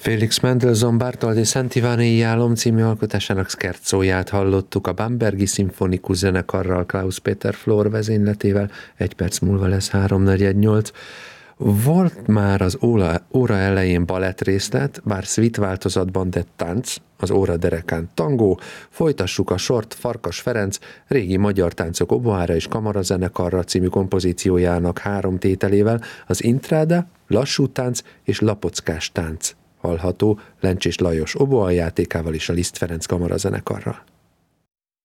Félix Mendelssohn Bartholdy Szent Ivánéi álom című alkotásának szkerzóját hallottuk a Bambergi Szimfonikus Zenekarral, Klaus Peter Flór vezényletével. 1 perc múlva lesz 3:48. Volt már az óra elején balett részlet, bár suite változatban, de tánc, az óra derekán tangó. Folytassuk a sort Farkas Ferenc régi magyar táncok oboára és kamarazenekarra című kompozíciójának 3 tételével, az Intrada, lassú tánc és lapockás tánc hallható Lencsés Lajos oboa játékával és a Liszt Ferenc kamarazenekarral.